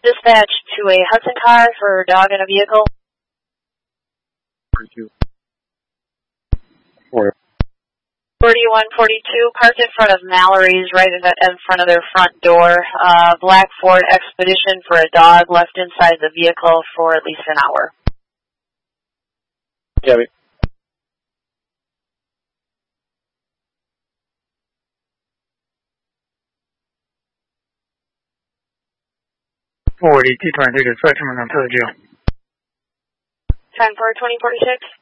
Dispatch to a Hudson car for dog in a vehicle. 4142, parked in front of Mallory's, right in front of their front door. Black Ford Expedition for a dog left inside the vehicle for at least an hour. Copy. 4223 dispatch, I'm going to the jail. 10-4, 2046.